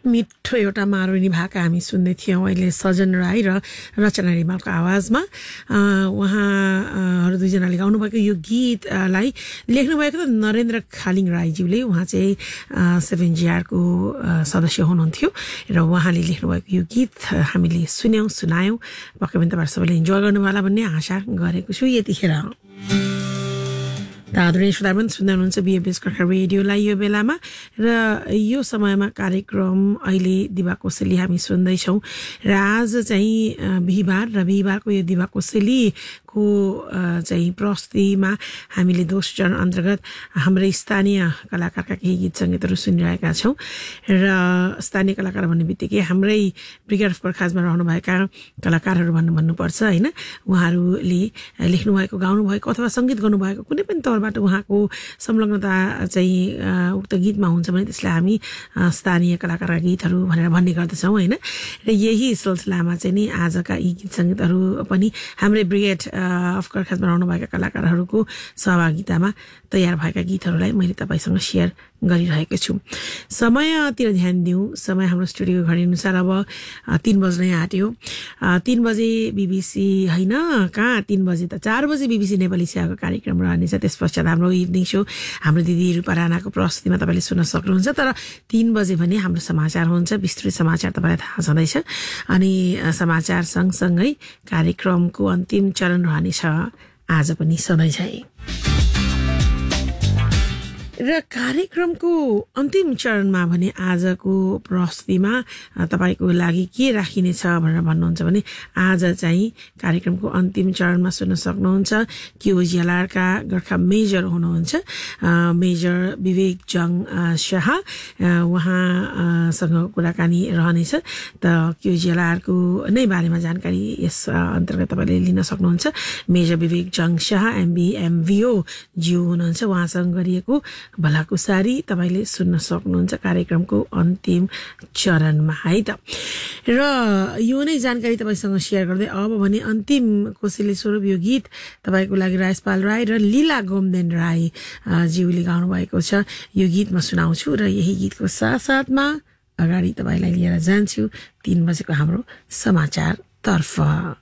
मिठो एउटा मारुनी भाका हामी सुन्दै थियौँ अहिले सजन राई र रचना रिमालको आवाजमा। उहाँहरू दुईजनाले गाउनुभएको यो गीतलाई लेख्नुभएको त नरेन्द्र खालिङ राईज्यूले। उहाँ चाहिँ 7GRको सदस्य हुनुहुन्थ्यो र उहाँले लेख्नुभएको यो गीत हामीले सुनायौँ। पक्कै पनि तपाईँहरू सबैले इन्जोय गर्नुभयो होला भन्ने आशा गरेको छु। यतिखेर आदरणीय श्रोता पनि सुन्दै हुनुहुन्छ बिएबीएस गोर्खा रेडियोलाई यो बेलामा र यो समयमा कार्यक्रम अहिले दिवा कोसेली हामी सुन्दैछौँ र आज चाहिँ बिहिबार र बिहिबारको यो दिवा कोसेलीको चाहिँ प्रस्तुतिमा हामीले दोस्रो चरण अन्तर्गत हाम्रै स्थानीय कलाकारका केही गीत सङ्गीतहरू सुनिरहेका छौँ र स्थानीय कलाकार भन्ने बित्तिकै हाम्रै ब्रिगेड अफ गोर्खाजमा रहनुभएका कलाकारहरू भन्नुपर्छ होइन। उहाँहरूले लेख्नुभएको गाउनुभएको अथवा सङ्गीत गर्नुभएको कुनै पनि तौरबाट उहाँको संलग्नता चाहिँ उक्त गीतमा हुन्छ भने त्यसलाई हामी स्थानीय कलाकारका गीतहरू भनेर भन्ने गर्दछौँ होइन। र यही सिलसिलामा चाहिँ नि आजका यी गीत सङ्गीतहरू पनि हाम्रै ब्रिगेड अफ गोर्खाजमा रहनुभएका कलाकारहरूको सहभागितामा तयार भएका गीतहरूलाई मैले तपाईँसँग सेयर गरिरहेको छु। समयतिर ध्यान दिउँ। समय हाम्रो स्टुडियोको घडी अनुसार अब 3 बज्नै आँट्यो। 3 बजे बिबिसी होइन कहाँ 3 बजे त 4 बजे बिबिसी नेपाली सेवाको कार्यक्रम रहनेछ। त्यस पश्चात हाम्रो इभिनिङ सो हाम्रो दिदी रूपा राणाको प्रस्तुतिमा तपाईँले सुन्न सक्नुहुन्छ। तर 3 बजे भने हाम्रो समाचार हुन्छ, विस्तृत समाचार तपाईँलाई थाहा छँदैछ। अनि समाचार सँगसँगै कार्यक्रमको अन्तिम चरण रहनेछ आज पनि सधैँझै। र कार्यक्रमको अन्तिम चरणमा भने आजको प्रस्तुतिमा तपाईँको लागि के राखिनेछ भनेर भन्नुहुन्छ भने आज चाहिँ कार्यक्रमको अन्तिम चरणमा सुन्न सक्नुहुन्छ क्युजिएलआरका गोर्खा मेजर हुनुहुन्छ मेजर विवेक जङ शाह। उहाँसँग कुराकानी रहनेछ। त क्युजिएलआरको नै बारेमा जानकारी यस अन्तर्गत तपाईँले लिन सक्नुहुन्छ। मेजर विवेक जङ शाह MBMVO ज्यू हुनुहुन्छ। उहाँसँग गरिएको भलाकुसारी तपाईँले सुन्न सक्नुहुन्छ कार्यक्रमको अन्तिम चरणमा है त। र यो नै जानकारी तपाईँसँग सेयर गर्दै अब भने अन्तिम कोसेली स्वरूप यो गीत तपाईँको लागि राजपाल राई र लीला गोमदेन राई ज्यूले गाउनुभएको छ। यो गीत म सुनाउँछु र यही गीतको साथसाथमा अगाडि तपाईँलाई लिएर जान्छु 3 बजेको हाम्रो समाचार तर्फ।